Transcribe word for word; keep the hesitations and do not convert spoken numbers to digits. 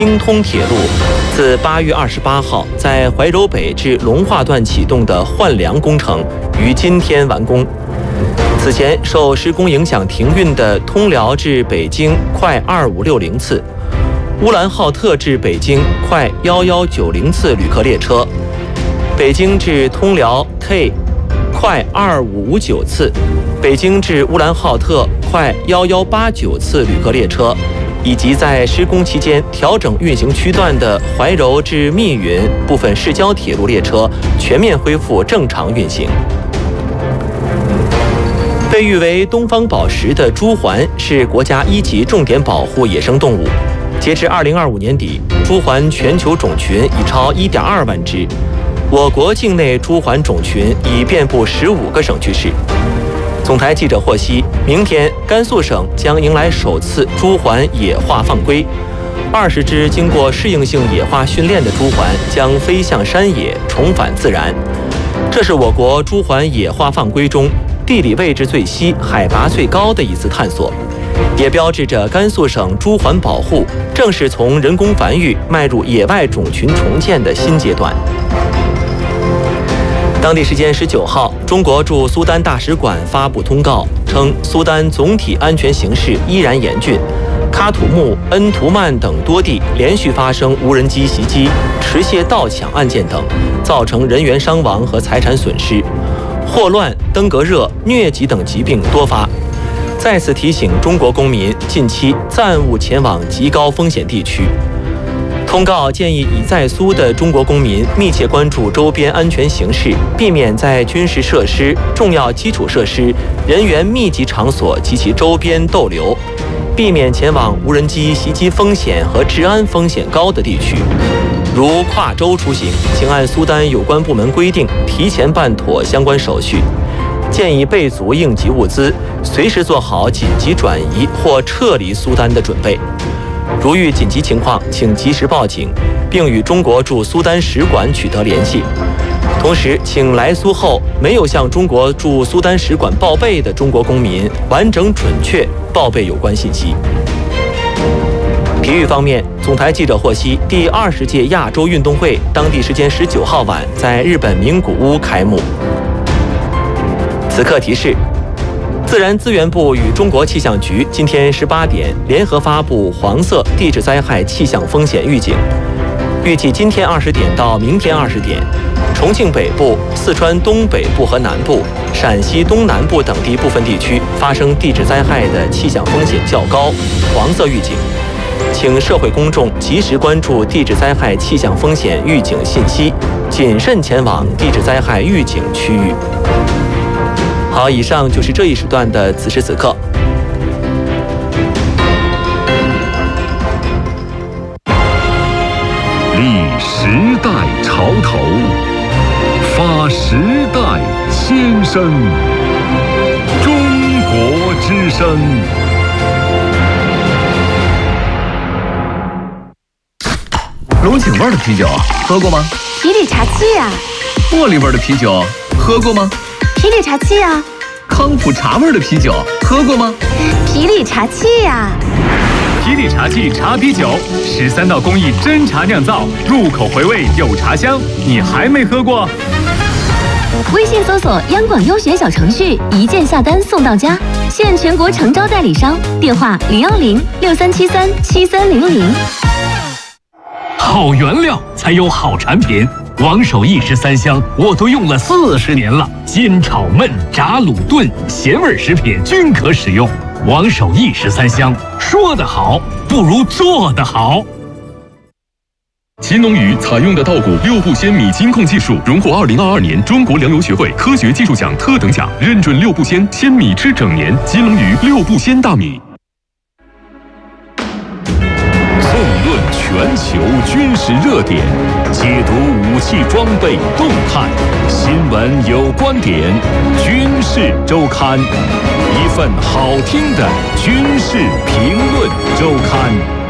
京通铁路自八月二十八号在怀柔北至龙化段启动的换梁工程于今天完工。此前受施工影响停运的通辽至北京快二五六零次、乌兰浩特至北京快一一九零次旅客列车、北京至通辽 K 快二五五九次、北京至乌兰浩特快一一八九次旅客列车，以及在施工期间调整运行区段的怀柔至密云部分市郊铁路列车全面恢复正常运行。被誉为东方宝石的朱鹮是国家一级重点保护野生动物。截至二零二五年底，朱鹮全球种群已超一点二万只。我国境内朱鹮种群已遍布十五个省区市。总台记者获悉，明天甘肃省将迎来首次朱鹮野化放归，二十只经过适应性野化训练的朱鹮将飞向山野，重返自然。这是我国朱鹮野化放归中地理位置最西、海拔最高的一次探索，也标志着甘肃省朱鹮保护正式从人工繁育迈入野外种群重建的新阶段。当地时间十九号，中国驻苏丹大使馆发布通告称，苏丹总体安全形势依然严峻，喀土穆、恩图曼等多地连续发生无人机袭击、持械盗抢案件等，造成人员伤亡和财产损失，霍乱、登革热、疟疾等疾病多发。再次提醒中国公民近期暂勿前往极高风险地区。通告建议已在苏的中国公民密切关注周边安全形势，避免在军事设施、重要基础设施、人员密集场所及其周边逗留，避免前往无人机袭击风险和治安风险高的地区。如跨州出行，请按苏丹有关部门规定提前办妥相关手续，建议备足应急物资，随时做好紧急转移或撤离苏丹的准备。如遇紧急情况，请及时报警，并与中国驻苏丹使馆取得联系。同时，请来苏后没有向中国驻苏丹使馆报备的中国公民，完整准确报备有关信息。体育方面，总台记者获悉，第二十届亚洲运动会当地时间十九号晚在日本名古屋开幕。此刻提示：自然资源部与中国气象局今天十八点联合发布黄色地质灾害气象风险预警。预计今天二十点到明天二十点，重庆北部、四川东北部和南部、陕西东南部等地部分地区发生地质灾害的气象风险较高，黄色预警。请社会公众及时关注地质灾害气象风险预警信息，谨慎前往地质灾害预警区域。好，以上就是这一时段的此时此刻。 立时代潮头，发时代先声。中国之声。 龙井味的啤酒喝过吗？ 皮里茶七呀。 茉莉味的啤酒喝过吗？ 皮里茶七呀。 康普茶味的啤酒喝过吗？ 皮里茶七呀。 皮里茶器茶啤酒，十三道工艺真茶酿造，入口回味有茶香，你还没喝过？ 微信搜索央广优选小程序，一键下单送到家，现全国诚招代理商，电话零幺零六三七三七三零零。 好原料才有好产品，王守义十三香我都用了四十年了，煎炒焖炸卤炖咸味食品均可使用。王守义十三香，说得好不如做得好。 秦龙鱼采用的稻谷六步鲜米金控技术，荣获二零二二年中国粮油学会科学技术奖特等奖，认准六步鲜，鲜米吃整年。金龙鱼六步鲜大米。 纵论全球军事热点，解读武器装备动态，新闻有观点，军事周刊，一份好听的军事评论周刊。